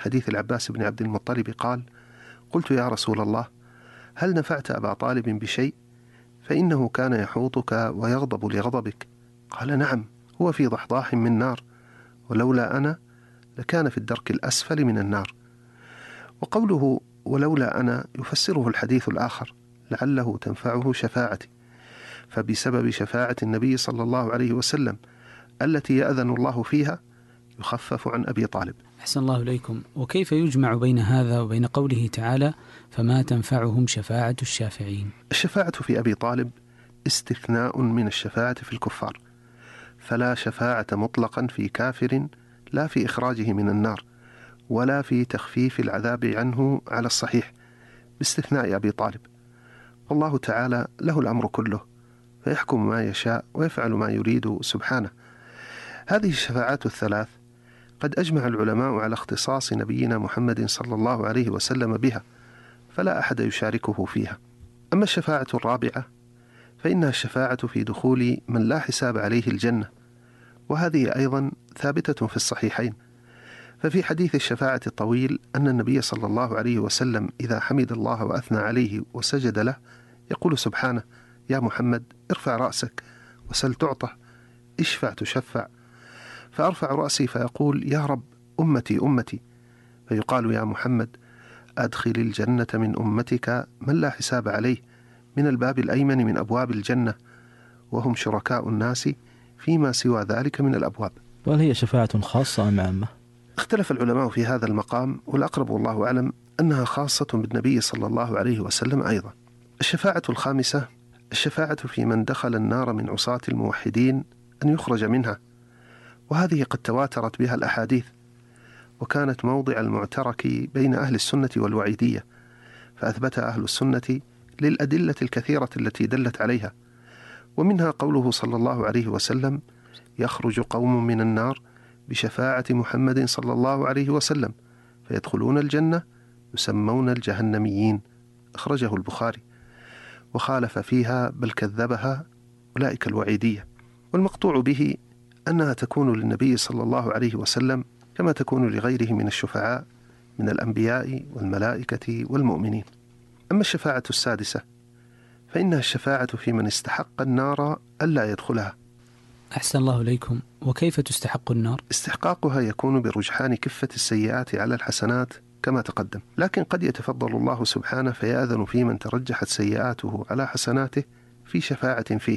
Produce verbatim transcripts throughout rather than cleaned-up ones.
حديث العباس بن عبد المطلب قال: قلت يا رسول الله، هل نفعت أبا طالب بشيء؟ فإنه كان يحوطك ويغضب لغضبك. قال: نعم، هو في ضحضاح من نار، ولولا أنا لكان في الدرك الأسفل من النار. وقوله ولولا أنا يفسره الحديث الآخر: لعله تنفعه شفاعتي، فبسبب شفاعة النبي صلى الله عليه وسلم التي يأذن الله فيها يخفف عن أبي طالب. أحسن الله إليكم. وكيف يجمع بين هذا وبين قوله تعالى: فما تنفعهم شفاعة الشافعين؟ الشفاعة في أبي طالب استثناء من الشفاعة في الكفار، فلا شفاعة مطلقا في كافر، لا في إخراجه من النار ولا في تخفيف العذاب عنه على الصحيح، باستثناء أبي طالب. والله تعالى له الأمر كله، فيحكم ما يشاء ويفعل ما يريد سبحانه. هذه الشفاعات الثلاث قد أجمع العلماء على اختصاص نبينا محمد صلى الله عليه وسلم بها، فلا أحد يشاركه فيها. أما الشفاعة الرابعة فإنها الشفاعة في دخول من لا حساب عليه الجنة، وهذه أيضا ثابتة في الصحيحين. ففي حديث الشفاعة الطويل أن النبي صلى الله عليه وسلم إذا حمد الله وأثنى عليه وسجد له يقول سبحانه: يا محمد ارفع رأسك وسل تعطى، اشفع تشفع. فأرفع رأسي فيقول: يا رب أمتي أمتي، فيقال: يا محمد أدخل الجنة من أمتك من لا حساب عليه من الباب الأيمن من أبواب الجنة، وهم شركاء الناس فيما سوى ذلك من الأبواب. وهل هي شفاعة خاصة أم عامة؟ اختلف العلماء في هذا المقام، والأقرب والله أعلم أنها خاصة بالنبي صلى الله عليه وسلم أيضا. الشفاعة الخامسة الشفاعة في من دخل النار من عصاة الموحدين أن يخرج منها، وهذه قد تواترت بها الأحاديث، وكانت موضع المعترك بين أهل السنة والوعيدية، فأثبتها أهل السنة للأدلة الكثيرة التي دلت عليها، ومنها قوله صلى الله عليه وسلم: يخرج قوم من النار بشفاعة محمد صلى الله عليه وسلم فيدخلون الجنة يسمون الجهنميين، أخرجه البخاري. وخالف فيها بل كذبها أولئك الوعيدية. والمقطوع به أنها تكون للنبي صلى الله عليه وسلم كما تكون لغيره من الشفعاء من الأنبياء والملائكة والمؤمنين. أما الشفاعة السادسة فإنها الشفاعة في من استحق النار ألا يدخلها. أحسن الله إليكم. وكيف تستحق النار؟ استحقاقها يكون برجحان كفة السيئات على الحسنات كما تقدم، لكن قد يتفضل الله سبحانه فيأذن في من ترجحت سيئاته على حسناته في شفاعة فيه.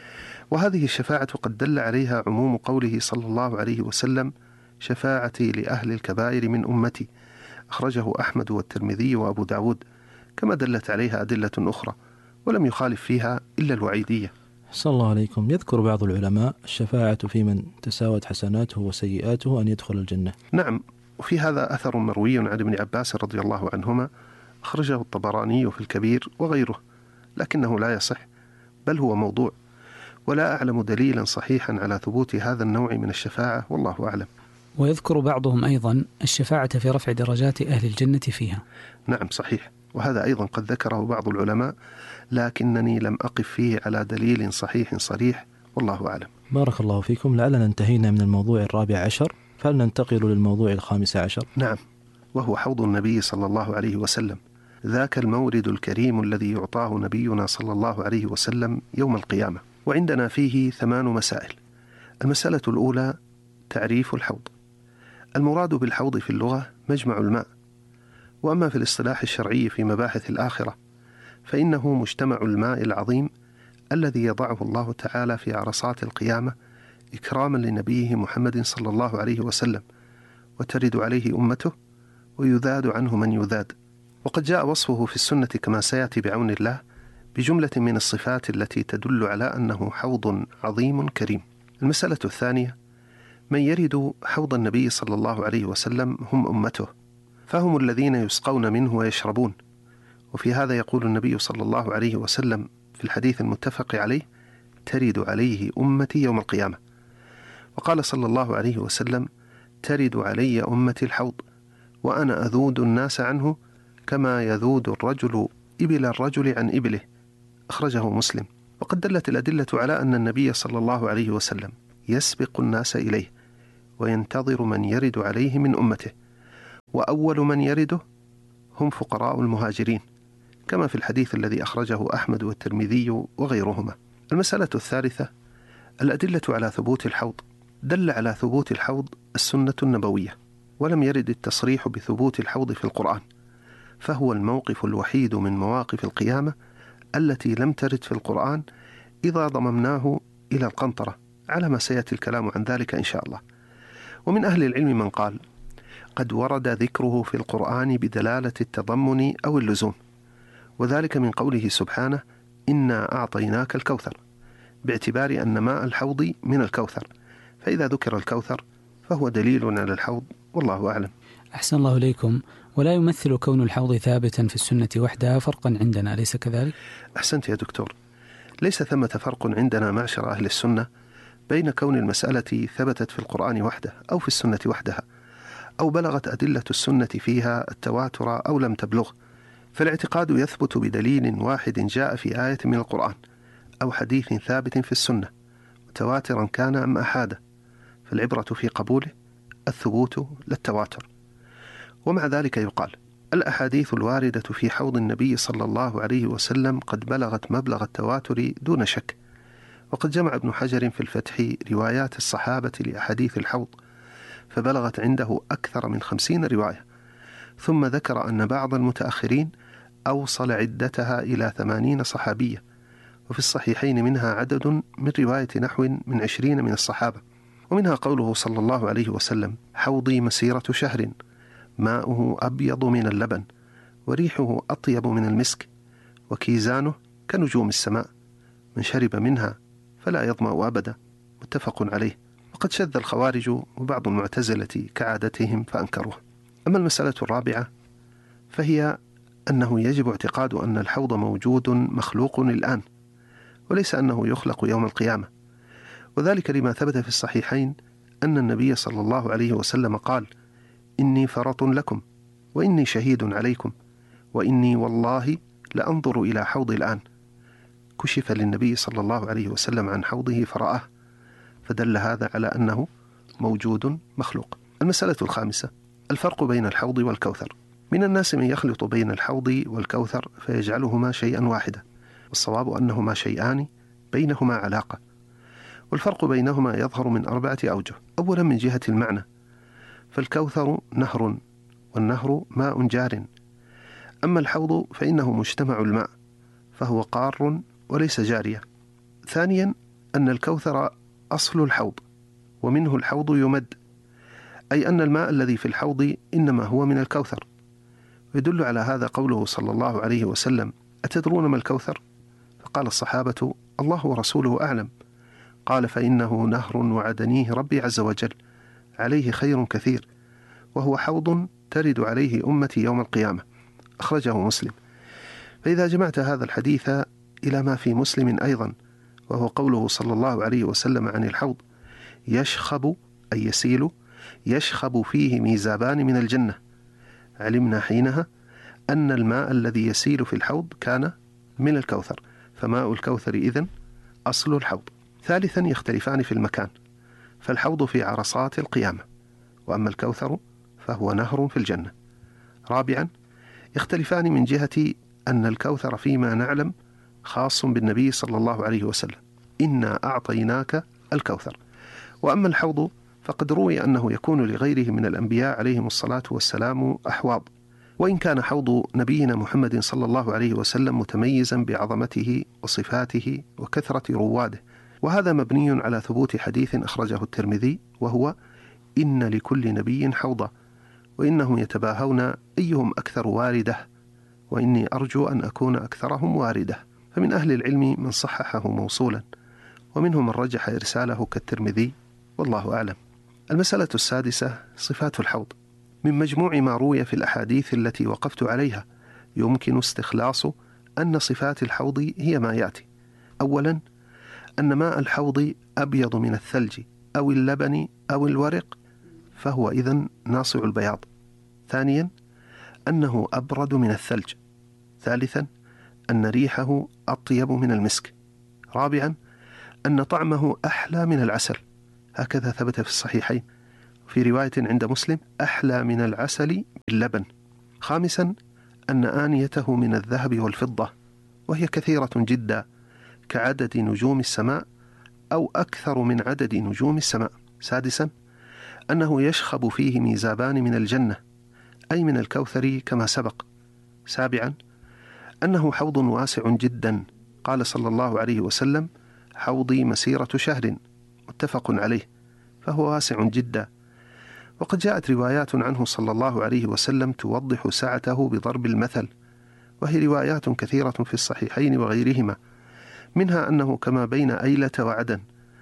وهذه الشفاعة قد دل عليها عموم قوله صلى الله عليه وسلم: شفاعتي لأهل الكبائر من أمتي، أخرجه أحمد والترمذي وأبو داود، كما دلت عليها أدلة أخرى، ولم يخالف فيها إلا الوعيدية. صلى الله عليكم. يذكر بعض العلماء الشفاعة في من تساوت حسناته وسيئاته أن يدخل الجنة. نعم، وفي هذا أثر مروي عن ابن عباس رضي الله عنهما، أخرجه الطبراني في الكبير وغيره، لكنه لا يصح، بل هو موضوع، ولا أعلم دليلا صحيحا على ثبوت هذا النوع من الشفاعة، والله أعلم. ويذكر بعضهم أيضا الشفاعة في رفع درجات أهل الجنة فيها. نعم صحيح، وهذا أيضا قد ذكره بعض العلماء، لكنني لم أقف فيه على دليل صحيح صريح، والله أعلم. بارك الله فيكم. لعلنا انتهينا من الموضوع الرابع عشر، فلننتقل للموضوع الخامس عشر. نعم، وهو حوض النبي صلى الله عليه وسلم، ذاك المورد الكريم الذي يعطاه نبينا صلى الله عليه وسلم يوم القيامة. وعندنا فيه ثمان مسائل. المسألة الأولى تعريف الحوض. المراد بالحوض في اللغة مجمع الماء، وأما في الاصطلاح الشرعي في مباحث الآخرة فإنه مجتمع الماء العظيم الذي يضعه الله تعالى في عرصات القيامة إكراما لنبيه محمد صلى الله عليه وسلم، وترد عليه أمته ويذاد عنه من يذاد. وقد جاء وصفه في السنة كما سيأتي بعون الله بجملة من الصفات التي تدل على أنه حوض عظيم كريم. المسألة الثانية من يرد حوض النبي صلى الله عليه وسلم هم أمته، فهم الذين يسقون منه ويشربون. وفي هذا يقول النبي صلى الله عليه وسلم في الحديث المتفق عليه: ترد عليه أمتي يوم القيامة. وقال صلى الله عليه وسلم: ترد علي أمتي الحوض وأنا أذود الناس عنه كما يذود الرجل إبل الرجل عن إبله، أخرجه مسلم. وقد دلت الأدلة على أن النبي صلى الله عليه وسلم يسبق الناس إليه وينتظر من يرد عليه من أمته، وأول من يرده هم فقراء المهاجرين، كما في الحديث الذي أخرجه أحمد والترمذي وغيرهما. المسألة الثالثة الأدلة على ثبوت الحوض. دل على ثبوت الحوض السنة النبوية، ولم يرد التصريح بثبوت الحوض في القرآن، فهو الموقف الوحيد من مواقف القيامة التي لم ترد في القرآن إذا ضممناه إلى القنطرة، على ما سيأتي الكلام عن ذلك إن شاء الله. ومن أهل العلم من قال قد ورد ذكره في القرآن بدلالة التضمن أو اللزوم، وذلك من قوله سبحانه إنا أعطيناك الكوثر، باعتبار أن ماء الحوض من الكوثر، فإذا ذكر الكوثر فهو دليل على الحوض، والله أعلم. أحسن الله إليكم. ولا يمثل كون الحوض ثابتا في السنة وحدها فرقا عندنا، أليس كذلك؟ أحسنت يا دكتور، ليس ثمة فرق عندنا معشر أهل السنة بين كون المسألة ثبتت في القرآن وحده أو في السنة وحدها، أو بلغت أدلة السنة فيها التواتر أو لم تبلغ، فالاعتقاد يثبت بدليل واحد جاء في آية من القرآن أو حديث ثابت في السنة، متواترا كان أم أحادا، فالعبرة في قبوله الثبوت للتواتر. ومع ذلك يقال الأحاديث الواردة في حوض النبي صلى الله عليه وسلم قد بلغت مبلغ التواتر دون شك، وقد جمع ابن حجر في الفتح روايات الصحابة لأحاديث الحوض فبلغت عنده أكثر من خمسين رواية، ثم ذكر أن بعض المتأخرين أوصل عدتها إلى ثمانين صحابية، وفي الصحيحين منها عدد من رواية نحو من عشرين من الصحابة. ومنها قوله صلى الله عليه وسلم حوضي مسيرة شهر ماؤه أبيض من اللبن وريحه أطيب من المسك وكيزانه كنجوم السماء من شرب منها فلا يظمأ أبدا، متفق عليه. وقد شذ الخوارج وبعض المعتزلة كعادتهم فأنكروه. أما المسألة الرابعة فهي أنه يجب اعتقاد أن الحوض موجود مخلوق الآن، وليس أنه يخلق يوم القيامة، وذلك لما ثبت في الصحيحين أن النبي صلى الله عليه وسلم قال إني فرط لكم وإني شهيد عليكم وإني والله لأنظر إلى حوض الآن. كشف للنبي صلى الله عليه وسلم عن حوضه فرآه، فدل هذا على أنه موجود مخلوق. المسألة الخامسة الفرق بين الحوض والكوثر. من الناس من يخلط بين الحوض والكوثر فيجعلهما شيئا واحدا، والصواب أنهما شيئان بينهما علاقة، والفرق بينهما يظهر من أربعة أوجه. أولا من جهة المعنى، فالكوثر نهر، والنهر ماء جار، أما الحوض فإنه مجتمع الماء فهو قار وليس جارية. ثانيا أن الكوثر أصل الحوض ومنه الحوض يمد، أي أن الماء الذي في الحوض إنما هو من الكوثر. يدل على هذا قوله صلى الله عليه وسلم أتدرون ما الكوثر؟ فقال الصحابة الله ورسوله أعلم. قال فإنه نهر وعدنيه ربي عز وجل عليه خير كثير، وهو حوض ترد عليه أمتي يوم القيامة، أخرجه مسلم. فإذا جمعت هذا الحديث إلى ما في مسلم أيضا، وهو قوله صلى الله عليه وسلم عن الحوض يشخب أي يسيل يشخب فيه ميزابان من الجنة، علمنا حينها أن الماء الذي يسيل في الحوض كان من الكوثر، فماء الكوثر إذن أصل الحوض. ثالثا يختلفان في المكان، فالحوض في عرصات القيامة، وأما الكوثر فهو نهر في الجنة. رابعا يختلفان من جهة أن الكوثر فيما نعلم خاص بالنبي صلى الله عليه وسلم، إنا أعطيناك الكوثر. وأما الحوض فقد روي أنه يكون لغيره من الأنبياء عليهم الصلاة والسلام أحواض، وإن كان حوض نبينا محمد صلى الله عليه وسلم متميزا بعظمته وصفاته وكثرة رواده، وهذا مبني على ثبوت حديث أخرجه الترمذي وهو إن لكل نبي حوضا وإنهم يتباهون أيهم أكثر واردة، وإني أرجو أن أكون أكثرهم واردة. فمن أهل العلم من صححه موصولا، ومنهم من رجح إرساله كالترمذي، والله أعلم. المسألة السادسة صفات الحوض. من مجموع ما روي في الأحاديث التي وقفت عليها يمكن استخلاص أن صفات الحوض هي ما يأتي. أولا أن ماء الحوض أبيض من الثلج أو اللبن أو الورق، فهو إذن ناصع البياض. ثانيا أنه أبرد من الثلج. ثالثا أن ريحه أطيب من المسك. رابعا أن طعمه أحلى من العسل، هكذا ثبت في الصحيحين. في رواية عند مسلم: أحلى من العسل باللبن. خامسا أن آنيته من الذهب والفضة، وهي كثيرة جدا كعدد نجوم السماء أو أكثر من عدد نجوم السماء. سادسا أنه يشخب فيه ميزابان من الجنة، أي من الكوثر كما سبق. سابعا أنه حوض واسع جدا، قال صلى الله عليه وسلم: حوضي مسيرة شهر، متفق عليه، فهو واسع جدا. وقد جاءت روايات عنه صلى الله عليه وسلم توضح سعته بضرب المثل، وهي روايات كثيرة في الصحيحين وغيرهما، منها أنه كما بين أيلة وعدن،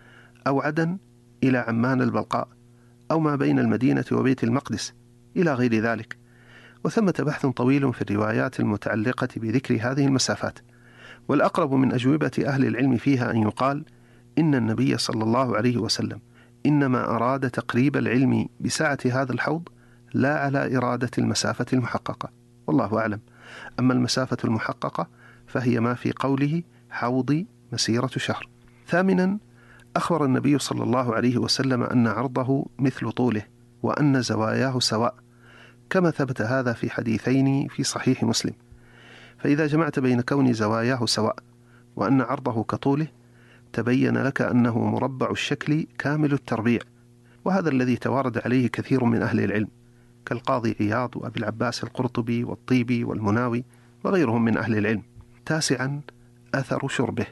أو عدن إلى عمان البلقاء، أو ما بين المدينة وبيت المقدس، إلى غير ذلك. وثمة بحث طويل في الروايات المتعلقة بذكر هذه المسافات، والأقرب من أجوبة أهل العلم فيها أن يقال إن النبي صلى الله عليه وسلم إنما أراد تقريب العلم بسعة هذا الحوض، لا على إرادة المسافة المحققة، والله أعلم. أما المسافة المحققة فهي ما في قوله: حوضي مسيرة شهر. ثامنا أخبر النبي صلى الله عليه وسلم أن عرضه مثل طوله، وأن زواياه سواء، كما ثبت هذا في حديثين في صحيح مسلم. فإذا جمعت بين كون زواياه سواء وأن عرضه كطوله، تبين لك أنه مربع الشكل كامل التربيع، وهذا الذي توارد عليه كثير من أهل العلم كالقاضي عياض وأبي العباس القرطبي والطيبي والمناوي وغيرهم من أهل العلم. تاسعا أثر شربه.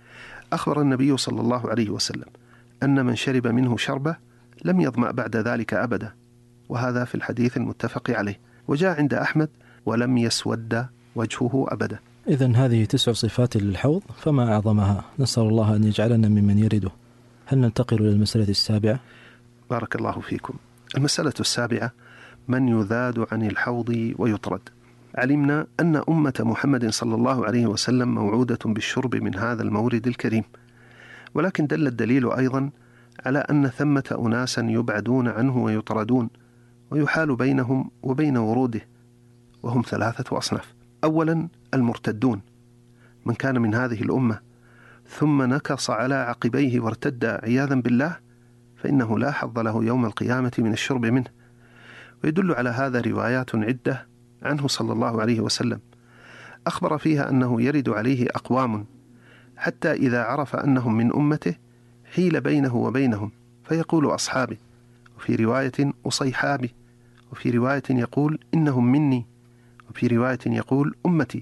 أخبر النبي صلى الله عليه وسلم أن من شرب منه شربة لم يظمأ بعد ذلك أبدا، وهذا في الحديث المتفق عليه. وجاء عند أحمد: ولم يسود وجهه أبدا. إذن هذه تسع صفات للحوض، فما أعظمها؟ نسأل الله أن يجعلنا ممن يرده. هل ننتقل إلى المسألة السابعة؟ بارك الله فيكم. المسألة السابعة: من يذاد عن الحوض ويطرد. علمنا أن أمة محمد صلى الله عليه وسلم موعودة بالشرب من هذا المورد الكريم، ولكن دل الدليل أيضا على أن ثمة أناسا يبعدون عنه ويطردون، ويحال بينهم وبين وروده، وهم ثلاثة أصناف. أولا المرتدون، من كان من هذه الأمة ثم نكص على عقبيه وارتد عياذا بالله، فإنه لا حظ له يوم القيامة من الشرب منه. ويدل على هذا روايات عدة عنه صلى الله عليه وسلم أخبر فيها أنه يرد عليه أقوام حتى إذا عرف أنهم من أمته حيل بينه وبينهم فيقول أصحابي، وفي رواية أصيحابي، وفي رواية يقول إنهم مني، وفي رواية يقول أمتي،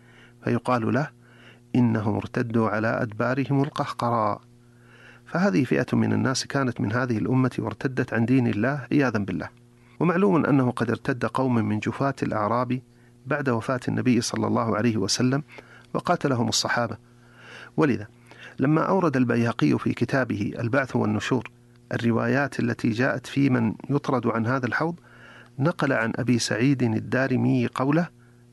فيقال له إنهم ارتدوا على أدبارهم القهقراء. فهذه فئة من الناس كانت من هذه الأمة وارتدت عن دين الله عياذا بالله. ومعلوم أنه قد ارتد قوم من جفاة الأعراب بعد وفاة النبي صلى الله عليه وسلم وقاتلهم الصحابة. ولذا لما أورد البيهقي في كتابه البعث والنشور الروايات التي جاءت في من يطرد عن هذا الحوض، نقل عن أبي سعيد الدارمي قوله: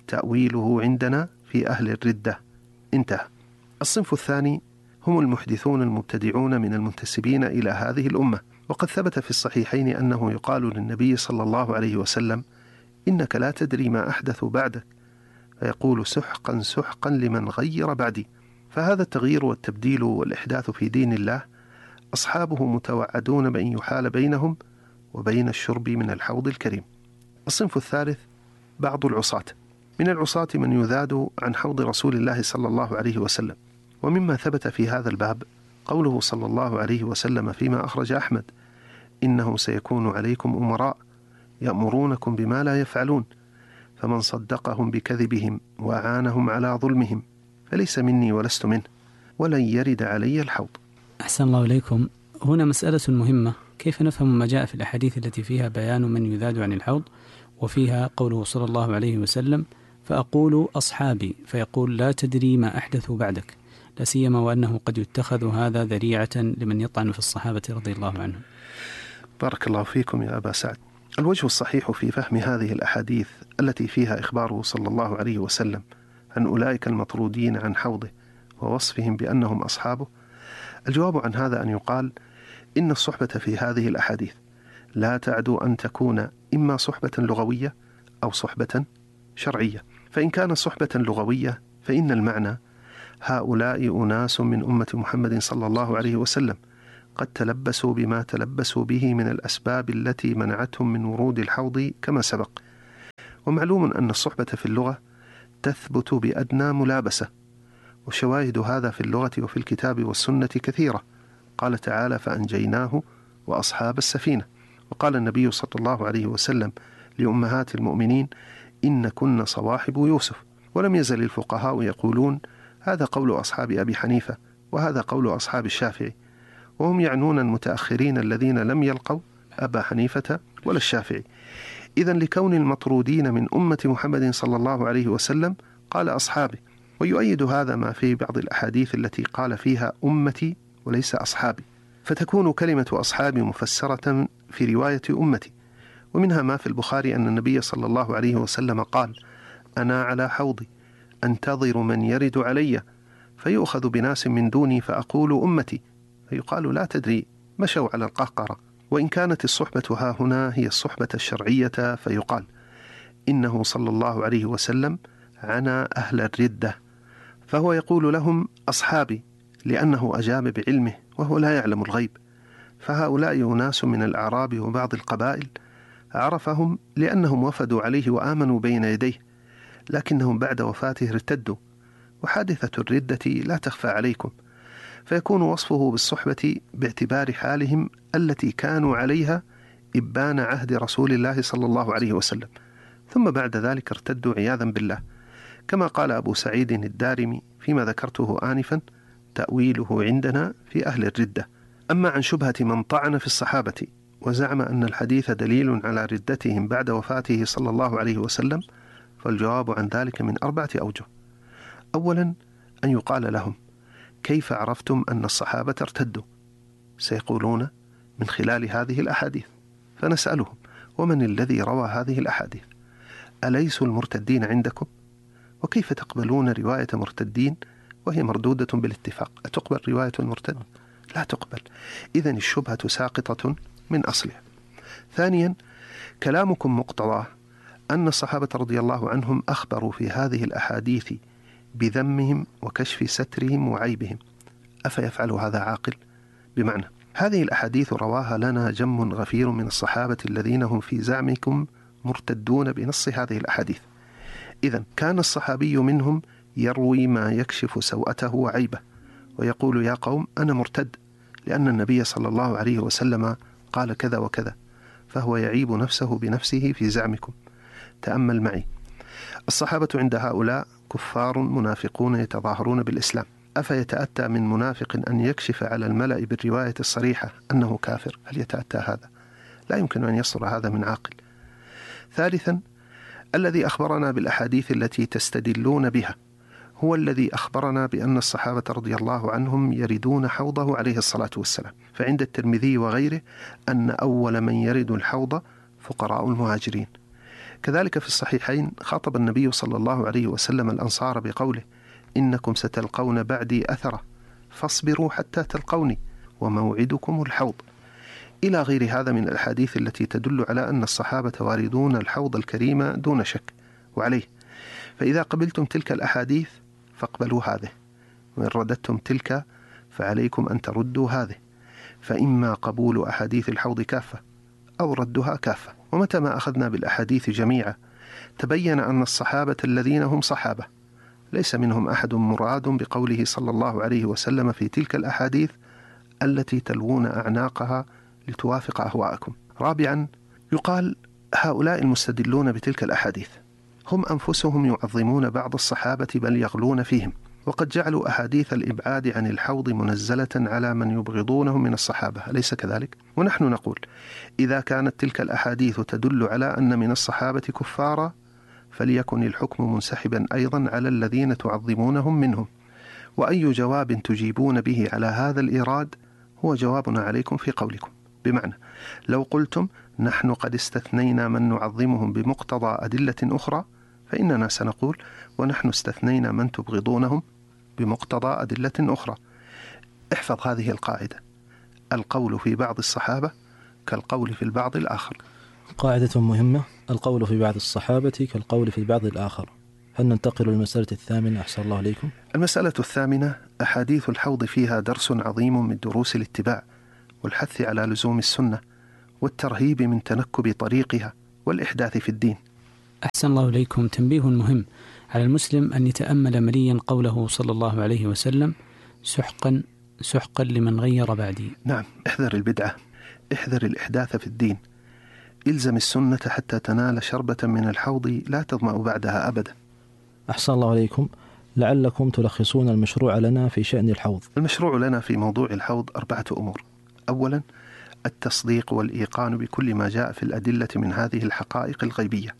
تأويله عندنا في أهل الردة. انتهى. الصنف الثاني هم المحدثون المبتدعون من المنتسبين إلى هذه الأمة. وقد ثبت في الصحيحين أنه يقال للنبي صلى الله عليه وسلم: إنك لا تدري ما أحدث بعدك، فيقول: سحقا سحقا لمن غير بعدي. فهذا التغيير والتبديل والإحداث في دين الله أصحابه متوعدون بأن يحال بينهم وبين الشرب من الحوض الكريم. الصنف الثالث بعض العصاة. من العصاة من يذاد عن حوض رسول الله صلى الله عليه وسلم. ومما ثبت في هذا الباب قوله صلى الله عليه وسلم فيما أخرج أحمد: إنه سيكون عليكم أمراء يأمرونكم بما لا يفعلون، فمن صدقهم بكذبهم وأعانهم على ظلمهم فليس مني ولست منه، ولن يرد علي الحوض. أحسن الله إليكم. هنا مسألة مهمة: كيف نفهم ما جاء في الأحاديث التي فيها بيان من يذاد عن الحوض، وفيها قوله صلى الله عليه وسلم: فأقول أصحابي، فيقول: لا تدري ما أحدثوا بعدك، لا سيما وأنه قد يتخذ هذا ذريعة لمن يطعن في الصحابة رضي الله عنهم. بارك الله فيكم يا أبا سعد. الوجه الصحيح في فهم هذه الأحاديث التي فيها إخباره صلى الله عليه وسلم عن أولئك المطرودين عن حوضه ووصفهم بأنهم أصحابه، الجواب عن هذا أن يقال إن الصحبة في هذه الأحاديث لا تعدو أن تكون إما صحبة لغوية أو صحبة شرعية. فإن كان صحبة لغوية فإن المعنى: هؤلاء أناس من أمة محمد صلى الله عليه وسلم، قد تلبسوا بما تلبسوا به من الأسباب التي منعتهم من ورود الحوض كما سبق. ومعلوم أن الصحبة في اللغة تثبت بأدنى ملابسة، وشواهد هذا في اللغة وفي الكتاب والسنة كثيرة. قال تعالى: فأنجيناه وأصحاب السفينة. وقال النبي صلى الله عليه وسلم لأمهات المؤمنين: إن كن صواحب يوسف. ولم يزل الفقهاء يقولون: هذا قول أصحاب أبي حنيفة، وهذا قول أصحاب الشافعي، وهم يعنون المتأخرين الذين لم يلقوا أبا حنيفة ولا الشافعي. إذن لكون المطرودين من أمة محمد صلى الله عليه وسلم قال أصحابي. ويؤيد هذا ما في بعض الأحاديث التي قال فيها أمتي وليس أصحابي، فتكون كلمة أصحابي مفسرة في رواية أمتي. ومنها ما في البخاري أن النبي صلى الله عليه وسلم قال: أنا على حوضي أنتظر من يرد علي، فيؤخذ بناس من دوني فأقول أمتي، فيقال لا تدري مشوا على القهقرة. وإن كانت الصحبة ها هنا هي الصحبة الشرعية فيقال إنه صلى الله عليه وسلم عنا أهل الردة، فهو يقول لهم أصحابي لأنه أجاب بعلمه وهو لا يعلم الغيب. فهؤلاء أناس من الأعراب وبعض القبائل عرفهم لأنهم وفدوا عليه وآمنوا بين يديه، لكنهم بعد وفاته ارتدوا، وحادثة الردة لا تخفى عليكم، فيكون وصفه بالصحبة باعتبار حالهم التي كانوا عليها إبان عهد رسول الله صلى الله عليه وسلم، ثم بعد ذلك ارتدوا عياذا بالله، كما قال أبو سعيد الدارمي فيما ذكرته آنفا: تأويله عندنا في أهل الردة. أما عن شبهة من طعن في الصحابة وزعم أن الحديث دليل على ردتهم بعد وفاته صلى الله عليه وسلم، فالجواب عن ذلك من أربعة أوجه. أولا، أن يقال لهم: كيف عرفتم أن الصحابة ارتدوا؟ سيقولون: من خلال هذه الأحاديث. فنسألهم: ومن الذي روى هذه الأحاديث؟ أليسوا المرتدين عندكم؟ وكيف تقبلون رواية مرتدين وهي مردودة بالاتفاق؟ أتقبل رواية المرتد؟ لا تقبل. إذن الشبهة ساقطة من أصلها. ثانيا، كلامكم مقتضاه أن الصحابة رضي الله عنهم أخبروا في هذه الأحاديث بذمهم وكشف سترهم وعيبهم. أفيفعل هذا عاقل؟ بمعنى هذه الأحاديث رواها لنا جم غفير من الصحابة الذين هم في زعمكم مرتدون بنص هذه الأحاديث. إذن كان الصحابي منهم يروي ما يكشف سوءته وعيبه، ويقول: يا قوم أنا مرتد لأن النبي صلى الله عليه وسلم قال كذا وكذا، فهو يعيب نفسه بنفسه في زعمكم. تأمل معي، الصحابة عند هؤلاء كفار منافقون يتظاهرون بالإسلام، أفيتأتى من منافق أن يكشف على الملأ بالرواية الصريحة أنه كافر؟ هل يتأتى هذا؟ لا يمكن أن يصدر هذا من عاقل. ثالثا، الذي أخبرنا بالأحاديث التي تستدلون بها هو الذي أخبرنا بأن الصحابة رضي الله عنهم يردون حوضه عليه الصلاة والسلام، فعند الترمذي وغيره أن أول من يرد الحوض فقراء المهاجرين. كذلك في الصحيحين خاطب النبي صلى الله عليه وسلم الأنصار بقوله: إنكم ستلقون بعدي أثرة فاصبروا حتى تلقوني وموعدكم الحوض، إلى غير هذا من الأحاديث التي تدل على أن الصحابة واردون الحوض الكريم دون شك. وعليه فإذا قبلتم تلك الأحاديث فاقبلوا هذه، وإن رددتم تلك فعليكم أن تردوا هذه، فإما قبول أحاديث الحوض كافة أو ردها كافة. ومتى ما أخذنا بالأحاديث جميعا تبين أن الصحابة الذين هم صحابة ليس منهم أحد مراد بقوله صلى الله عليه وسلم في تلك الأحاديث التي تلوون أعناقها لتوافق أهواءكم. رابعا، يقال هؤلاء المستدلون بتلك الأحاديث هم أنفسهم يعظمون بعض الصحابة بل يغلون فيهم، وقد جعلوا أحاديث الإبعاد عن الحوض منزلة على من يبغضونهم من الصحابة، أليس كذلك؟ ونحن نقول: إذا كانت تلك الأحاديث تدل على أن من الصحابة كفارا فليكن الحكم منسحبا أيضا على الذين تعظمونهم منهم. وأي جواب تجيبون به على هذا الإيراد هو جوابنا عليكم في قولكم. بمعنى لو قلتم: نحن قد استثنينا من نعظمهم بمقتضى أدلة أخرى، فإننا سنقول: ونحن استثنينا من تبغضونهم بمقتضى أدلة أخرى. احفظ هذه القاعدة: القول في بعض الصحابة كالقول في البعض الآخر. قاعدة مهمة: القول في بعض الصحابة كالقول في بعض الآخر. هل ننتقل للمسألة الثامنة؟ أحسن الله عليكم. المسألة الثامنة: أحاديث الحوض فيها درس عظيم من دروس الاتباع، والحث على لزوم السنة والترهيب من تنكب طريقها والإحداث في الدين. أحسن الله إليكم. تنبيه مهم: على المسلم أن يتأمل مليا قوله صلى الله عليه وسلم: سحقا سحقا لمن غير بعدي. نعم، احذر البدعة، احذر الإحداث في الدين، إلزم السنة حتى تنال شربة من الحوض لا تظمأ بعدها أبدا. أحسن الله عليكم. لعلكم تلخصون المشروع لنا في شأن الحوض. المشروع لنا في موضوع الحوض أربعة أمور. أولا، التصديق والإيقان بكل ما جاء في الأدلة من هذه الحقائق الغيبية.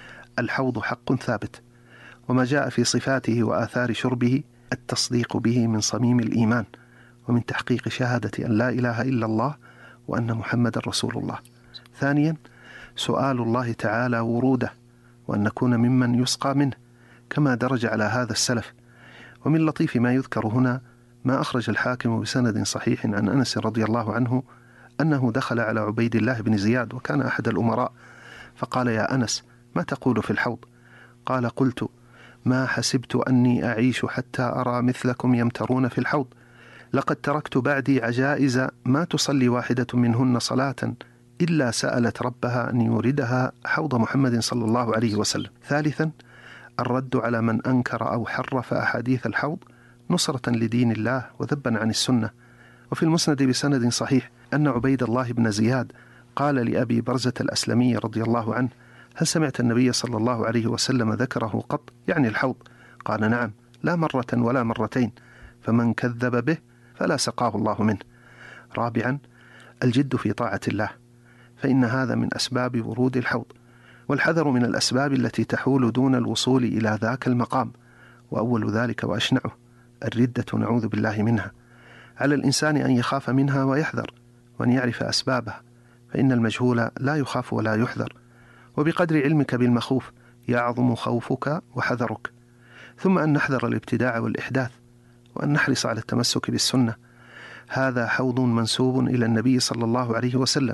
الحوض حق ثابت، وما جاء في صفاته وآثار شربه التصديق به من صميم الإيمان ومن تحقيق شهادة أن لا إله إلا الله وأن محمد رسول الله. ثانيا، سؤال الله تعالى وروده، وأن نكون ممن يسقى منه كما درج على هذا السلف. ومن لطيف ما يذكر هنا ما أخرج الحاكم بسند صحيح عن أنس رضي الله عنه أنه دخل على عبيد الله بن زياد وكان أحد الأمراء، فقال: يا أنس، ما تقول في الحوض؟ قال: قلت: ما حسبت أني أعيش حتى أرى مثلكم يمترون في الحوض، لقد تركت بعدي عجائز ما تصلي واحدة منهن صلاة إلا سألت ربها أن يوردها حوض محمد صلى الله عليه وسلم. ثالثا، الرد على من أنكر أو حرف أحاديث الحوض نصرة لدين الله وذبا عن السنة. وفي المسند بسند صحيح أن عبيد الله بن زياد قال لأبي برزة الأسلمي رضي الله عنه: هل سمعت النبي صلى الله عليه وسلم ذكره قط؟ يعني الحوض. قال: نعم، لا مرة ولا مرتين، فمن كذب به فلا سقاه الله منه. رابعا، الجد في طاعة الله، فإن هذا من أسباب ورود الحوض، والحذر من الأسباب التي تحول دون الوصول إلى ذاك المقام، وأول ذلك وأشنعه الردة نعوذ بالله منها. على الإنسان أن يخاف منها ويحذر، وأن يعرف أسبابها، فإن المجهول لا يخاف ولا يحذر، وبقدر علمك بالمخوف يعظم خوفك وحذرك. ثم أن نحذر الابتداع والإحداث، وأن نحرص على التمسك بالسنة. هذا حوض منسوب إلى النبي صلى الله عليه وسلم،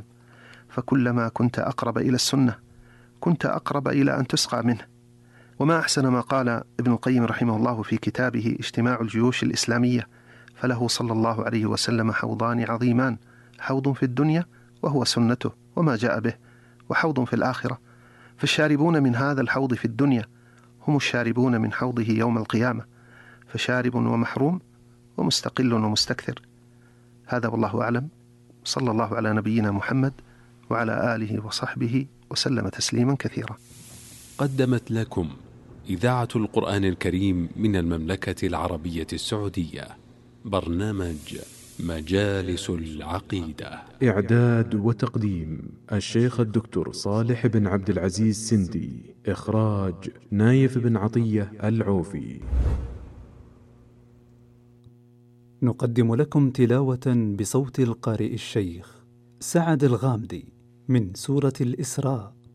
فكلما كنت أقرب إلى السنة كنت أقرب إلى أن تسقى منه. وما أحسن ما قال ابن القيم رحمه الله في كتابه اجتماع الجيوش الإسلامية: فله صلى الله عليه وسلم حوضان عظيمان، حوض في الدنيا وهو سنته وما جاء به، وحوض في الآخرة، فالشاربون من هذا الحوض في الدنيا هم الشاربون من حوضه يوم القيامة، فشارب ومحروم ومستقل ومستكثر. هذا والله أعلم. صلى الله على نبينا محمد وعلى آله وصحبه وسلم تسليما كثيرا. قدمت لكم إذاعة القرآن الكريم من المملكة العربية السعودية برنامج مجالس العقيدة. إعداد وتقديم الشيخ الدكتور صالح بن عبد العزيز سندي. إخراج نايف بن عطية العوفي. نقدم لكم تلاوة بصوت القارئ الشيخ سعد الغامدي من سورة الإسراء.